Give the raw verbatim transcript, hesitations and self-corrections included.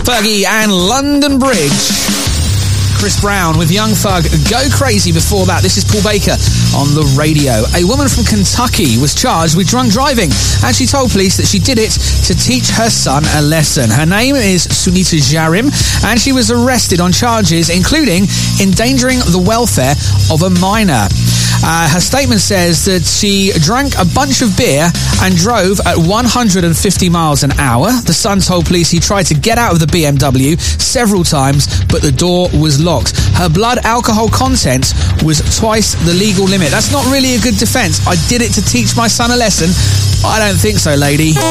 Fergie and London Bridge. Chris Brown with Young Thug, Go Crazy. Before that, this is Paul Baker on the radio. A woman from Kentucky was charged with drunk driving, and she told police that she did it to teach her son a lesson. Her name is Sunita Jarim, and she was arrested on charges including endangering the welfare of a minor. Uh, her statement says that she drank a bunch of beer and drove at one hundred fifty miles an hour. The son told police he tried to get out of the B M W several times, but the door was locked. Her blood alcohol content was twice the legal limit. That's not really a good defence. I did it to teach my son a lesson. I don't think so, lady.